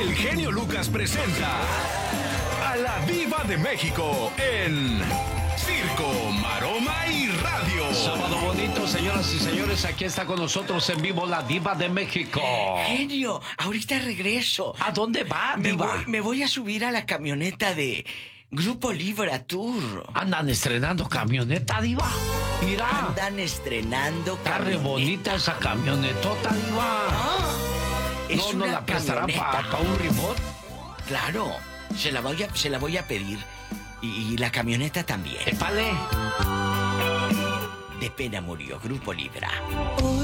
El genio Lucas presenta a la Diva de México en Circo, Maroma y Radio. Sábado bonito, señoras y señores. Aquí está con nosotros en vivo la Diva de México. Genio, ahorita regreso. ¿A dónde va, Diva? Me voy a subir a la camioneta de Grupo Libra Tour. Andan estrenando camioneta, Diva. Mira. Andan estrenando Está re bonita esa camionetota, Diva. Es ¿No una la prestarán camioneta. para un remote? Claro, se la voy a pedir. Y la camioneta también. Épale. De pena murió Grupo Libra.